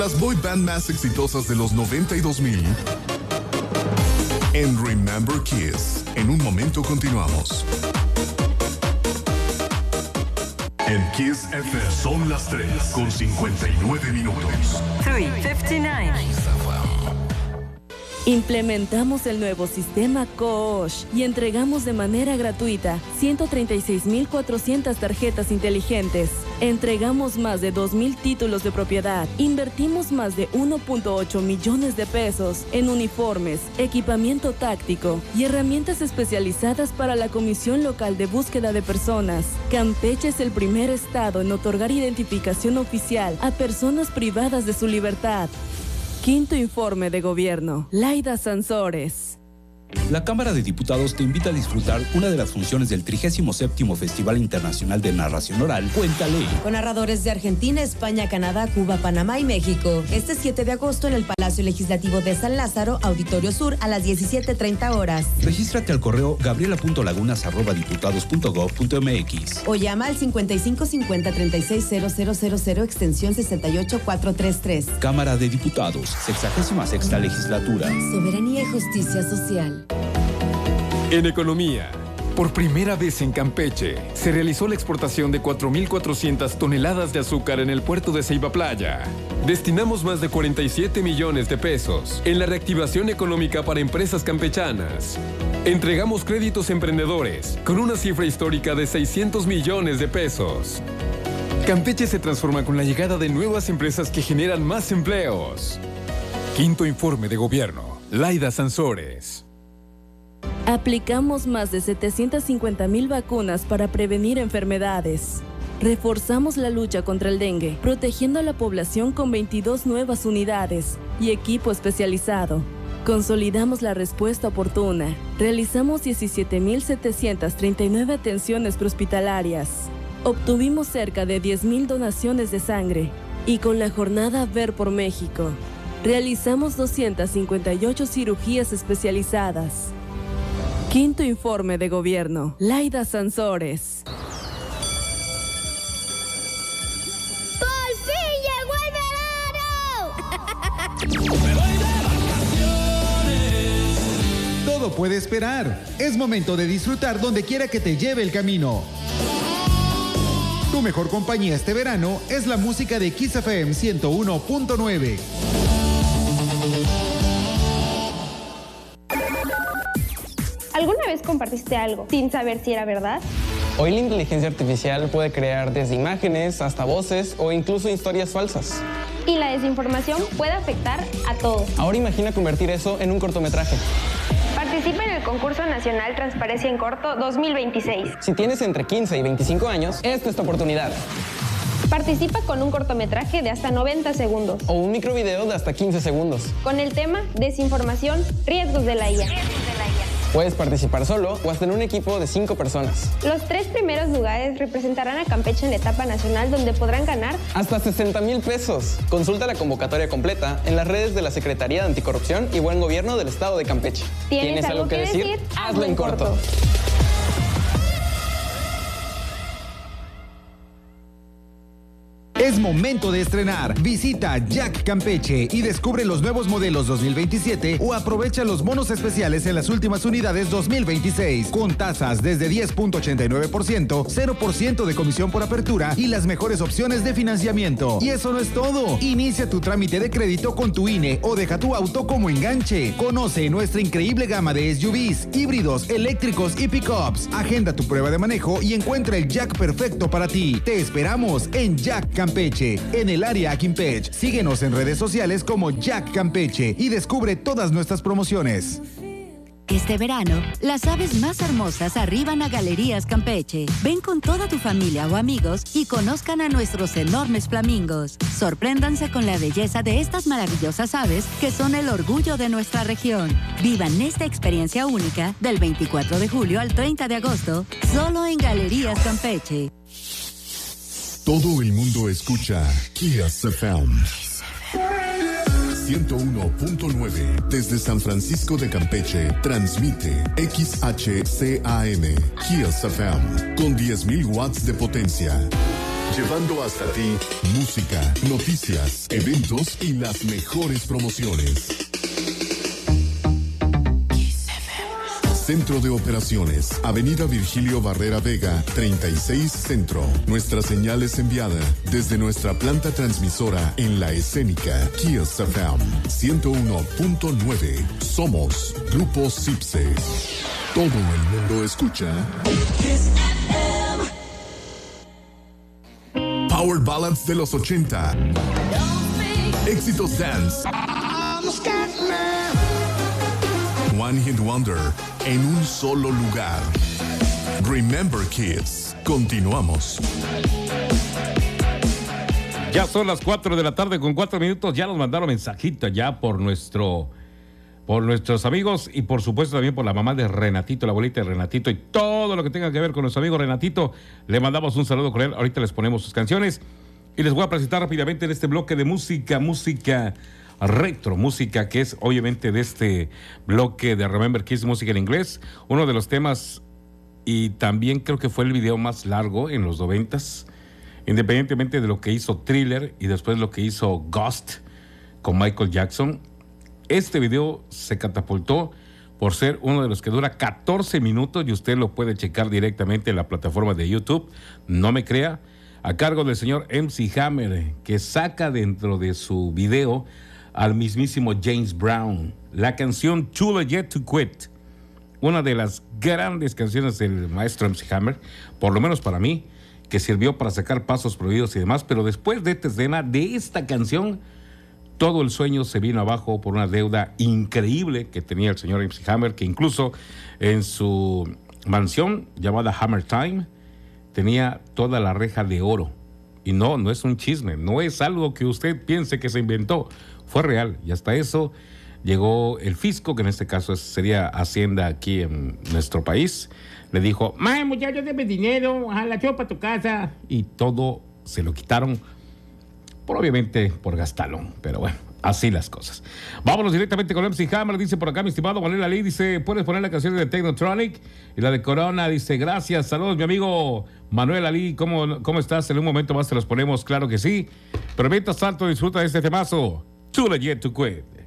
Las boy band más exitosas de los 90 y 2000 en Remember Kiss. En un momento continuamos. En Kiss FM son las 3:59. 3:59. Implementamos el nuevo sistema COOSH y entregamos de manera gratuita 136.400 tarjetas inteligentes. Entregamos más de 2.000 títulos de propiedad. Invertimos más de 1.8 millones de pesos en uniformes, equipamiento táctico y herramientas especializadas para la Comisión Local de Búsqueda de Personas. Campeche es el primer estado en otorgar identificación oficial a personas privadas de su libertad. Quinto informe de gobierno. Laida Sansores. La Cámara de Diputados te invita a disfrutar una de las funciones del 37º Festival Internacional de Narración Oral, Cuéntale. Con narradores de Argentina, España, Canadá, Cuba, Panamá y México. Este 7 de agosto en el Palacio Legislativo de San Lázaro, Auditorio Sur, a las 17:30 horas. Regístrate al correo gabriela.lagunas@diputados.gov.mx o llama al 5550-360000 extensión 68433. Cámara de Diputados, 66ª Legislatura. Soberanía y justicia social. En economía, por primera vez en Campeche, se realizó la exportación de 4.400 toneladas de azúcar en el puerto de Ceiba Playa. Destinamos más de 47 millones de pesos en la reactivación económica para empresas campechanas. Entregamos créditos a emprendedores con una cifra histórica de 600 millones de pesos. Campeche se transforma con la llegada de nuevas empresas que generan más empleos. Quinto informe de gobierno. Laida Sansores. Aplicamos más de 750,000 vacunas para prevenir enfermedades. Reforzamos la lucha contra el dengue, protegiendo a la población con 22 nuevas unidades y equipo especializado. Consolidamos la respuesta oportuna. Realizamos 17,739 atenciones prehospitalarias. Obtuvimos cerca de 10,000 donaciones de sangre. Y con la jornada Ver por México, realizamos 258 cirugías especializadas. Quinto informe de gobierno. Laida Sansores. ¡Por fin llegó el verano! Todo puede esperar. Es momento de disfrutar donde quiera que te lleve el camino. Tu mejor compañía este verano es la música de Kiss FM 101.9. ¿Alguna vez compartiste algo sin saber si era verdad? Hoy la inteligencia artificial puede crear desde imágenes hasta voces o incluso historias falsas. Y la desinformación puede afectar a todos. Ahora imagina convertir eso en un cortometraje. Participa en el concurso nacional Transparencia en Corto 2026. Si tienes entre 15 y 25 años, esta es tu oportunidad. Participa con un cortometraje de hasta 90 segundos. O un microvideo de hasta 15 segundos. Con el tema Desinformación, riesgos de la IA. Puedes participar solo o hasta en un equipo de 5 personas. Los 3 primeros lugares representarán a Campeche en la etapa nacional, donde podrán ganar hasta 60,000 pesos. Consulta la convocatoria completa en las redes de la Secretaría de Anticorrupción y Buen Gobierno del Estado de Campeche. ¿Tienes algo que decir? Hazlo en corto. Es momento de estrenar. Visita Jack Campeche y descubre los nuevos modelos 2027 o aprovecha los bonos especiales en las últimas unidades 2026 con tasas desde 10.89%, 0% de comisión por apertura y las mejores opciones de financiamiento. Y eso no es todo. Inicia tu trámite de crédito con tu INE o deja tu auto como enganche. Conoce nuestra increíble gama de SUVs, híbridos, eléctricos y pickups. Agenda tu prueba de manejo y encuentra el Jack perfecto para ti. Te esperamos en Jack Campeche, en el área Quimpech. Síguenos en redes sociales como Jack Campeche y descubre todas nuestras promociones. Este verano, las aves más hermosas arriban a Galerías Campeche. Ven con toda tu familia o amigos y conozcan a nuestros enormes flamingos. Sorpréndanse con la belleza de estas maravillosas aves que son el orgullo de nuestra región. Vivan esta experiencia única del 24 de julio al 30 de agosto, solo en Galerías Campeche. Todo el mundo escucha Kiss FM 101.9 desde San Francisco de Campeche. Transmite XHCAM Kiss FM con 10,000 watts de potencia. llevando hasta ti música, noticias, eventos y las mejores promociones. Centro de Operaciones, Avenida Virgilio Barrera Vega, 36 Centro. Nuestra señal es enviada desde nuestra planta transmisora en La Escénica, Kiss FM 101.9. Somos Grupo Cipse. Todo el mundo escucha Kiss FM. Power Ballads de los 80. Éxitos dance. One Hit Wonder en un solo lugar. Remember Kids. Continuamos. Ya son las 4 de la tarde con 4 minutos. Ya nos mandaron mensajito ya por nuestros amigos y por supuesto también por la mamá de Renatito, la abuelita de Renatito y todo lo que tenga que ver con nuestro amigo Renatito. Le mandamos un saludo con él. Ahorita les ponemos sus canciones y les voy a presentar rápidamente en este bloque de música retro, música que es obviamente de este bloque de Remember Kids, música en inglés, uno de los temas y también creo que fue el video más largo en los 90s, independientemente de lo que hizo Thriller y después lo que hizo Ghost con Michael Jackson. Este video se catapultó por ser uno de los que dura 14 minutos y usted lo puede checar directamente en la plataforma de YouTube, no me crea, a cargo del señor MC Hammer, que saca dentro de su video al mismísimo James Brown, la canción Too Late to Quit, una de las grandes canciones del maestro MC Hammer, por lo menos para mí, que sirvió para sacar Pasos Prohibidos y demás, pero después de esta escena, de esta canción, todo el sueño se vino abajo por una deuda increíble que tenía el señor MC Hammer, que incluso en su mansión llamada Hammer Time tenía toda la reja de oro. Y no es un chisme, no es algo que usted piense que se inventó, fue real. Y hasta eso llegó el fisco, que en este caso sería Hacienda aquí en nuestro país, le dijo, ¡ay, muchachos, deme dinero, la llevo para tu casa! Y todo se lo quitaron, obviamente por gastalón, pero bueno, así las cosas. Vámonos directamente con MC Hammer, dice por acá mi estimado Manuel Ali, dice, ¿puedes poner la canción de Technotronic? Y la de Corona, dice, gracias, saludos mi amigo Manuel Ali, ¿cómo estás? En un momento más te los ponemos, claro que sí, pero mientras tanto disfruta de este temazo, Too Late to Quit.